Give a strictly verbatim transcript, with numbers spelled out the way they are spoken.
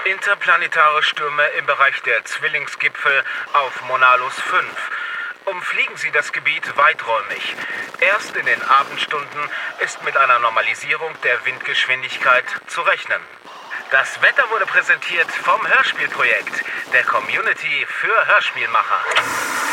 Interplanetare Stürme im Bereich der Zwillingsgipfel auf Monalus fünf. Umfliegen Sie das Gebiet weiträumig. Erst in den Abendstunden ist mit einer Normalisierung der Windgeschwindigkeit zu rechnen. Das Wetter wurde präsentiert vom Hörspielprojekt, der Community für Hörspielmacher.